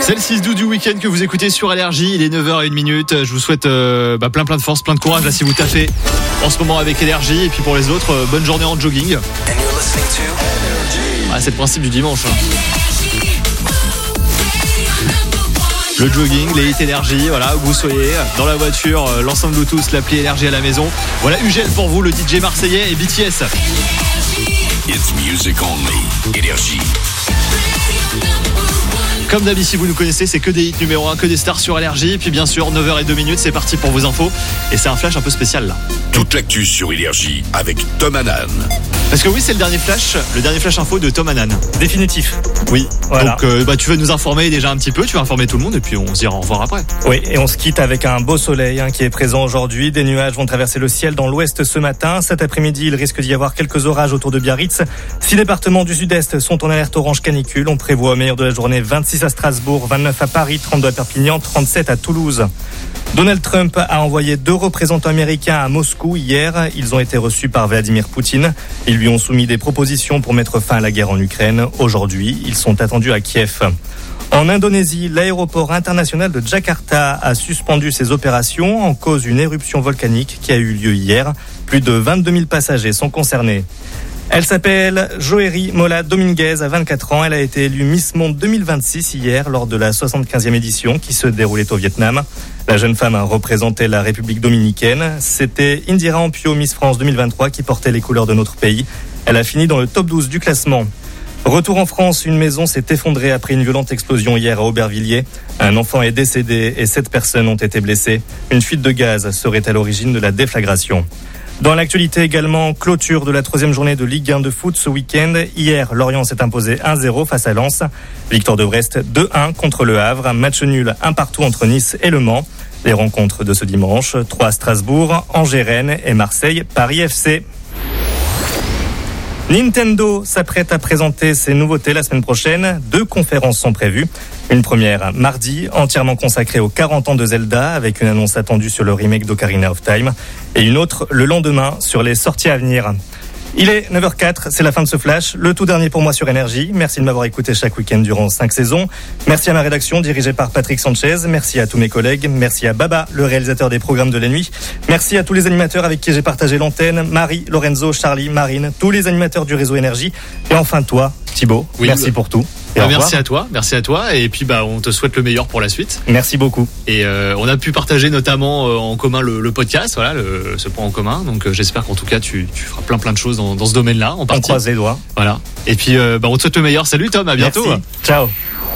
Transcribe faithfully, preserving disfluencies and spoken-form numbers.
C'est le six douze du week-end que vous écoutez sur Énergie. Il est neuf heures zéro un. Je vous souhaite euh, bah, plein plein de force, plein de courage là si vous taffez en ce moment avec Énergie. Et puis pour les autres, euh, bonne journée en jogging. Ah, c'est le principe du dimanche. Hein. Le jogging, les hits Énergie, voilà, où vous soyez, dans la voiture, euh, l'ensemble Bluetooth, l'appli Énergie à la maison. Voilà U G L pour vous, le D J marseillais et B T S. It's music only. Énergie. Comme d'habitude, si vous nous connaissez, c'est que des hits numéro un, que des stars sur Énergie. Et puis bien sûr, neuf heures zéro deux, c'est parti pour vos infos. Et c'est un flash un peu spécial là. Toute l'actu sur Énergie avec Tom Hanan. Parce que oui, c'est le dernier flash, le dernier flash info de Tom Hanan. Définitif. Oui. Voilà. Donc euh, bah, tu vas nous informer déjà un petit peu, tu vas informer tout le monde et puis on se dira au revoir après. Oui, et on se quitte avec un beau soleil hein, qui est présent aujourd'hui. Des nuages vont traverser le ciel dans l'ouest ce matin. Cet après-midi, il risque d'y avoir quelques orages autour de Biarritz. Six départements du sud-est sont en alerte orange canicule. On prévoit au meilleur de la journée vingt-six à Strasbourg, vingt-neuf à Paris, trente-deux à Perpignan, trente-sept à Toulouse. Donald Trump a envoyé deux représentants américains à Moscou hier. Ils ont été reçus par Vladimir Poutine. Ils lui ont soumis des propositions pour mettre fin à la guerre en Ukraine. Aujourd'hui, ils sont attendus à Kiev. En Indonésie, l'aéroport international de Jakarta a suspendu ses opérations en cause d'une éruption volcanique qui a eu lieu hier. Plus de vingt-deux mille passagers sont concernés. Elle s'appelle Joeri Mola Dominguez, à vingt-quatre ans. Elle a été élue Miss Monde deux mille vingt-six hier lors de la soixante-quinzième édition qui se déroulait au Vietnam. La jeune femme a représenté la République dominicaine. C'était Indira Ampio, Miss France deux mille vingt-trois, qui portait les couleurs de notre pays. Elle a fini dans le top douze du classement. Retour en France, une maison s'est effondrée après une violente explosion hier à Aubervilliers. Un enfant est décédé et sept personnes ont été blessées. Une fuite de gaz serait à l'origine de la déflagration. Dans l'actualité également, clôture de la troisième journée de Ligue un de foot ce week-end. Hier, Lorient s'est imposé un zéro face à Lens. Victoire de Brest deux un contre Le Havre. Match nul un partout entre Nice et Le Mans. Les rencontres de ce dimanche, trois Strasbourg, Angers-Rennes et Marseille-Paris F C. Nintendo s'apprête à présenter ses nouveautés la semaine prochaine. Deux conférences sont prévues. Une première mardi, entièrement consacrée aux quarante ans de Zelda, avec une annonce attendue sur le remake d'Ocarina of Time. Et une autre le lendemain sur les sorties à venir. Il est neuf heures zéro quatre, c'est la fin de ce flash, le tout dernier pour moi sur Énergie. Merci de m'avoir écouté chaque week-end durant cinq saisons. Merci à ma rédaction dirigée par Patrick Sanchez. Merci à tous mes collègues. Merci à Baba, le réalisateur des programmes de la nuit. Merci à tous les animateurs avec qui j'ai partagé l'antenne. Marie, Lorenzo, Charlie, Marine, tous les animateurs du réseau Énergie. Et enfin toi, Thibaut, oui, merci bah, pour tout. Bah, merci à toi, merci à toi. Et puis bah on te souhaite le meilleur pour la suite. Merci beaucoup. Et euh, on a pu partager notamment euh, en commun le, le podcast, voilà, le, ce point en commun. Donc euh, j'espère qu'en tout cas tu, tu feras plein plein de choses dans, dans ce domaine-là. En on croise les doigts. Voilà. Et puis euh, bah, on te souhaite le meilleur. Salut Tom, à bientôt. Merci. Ciao.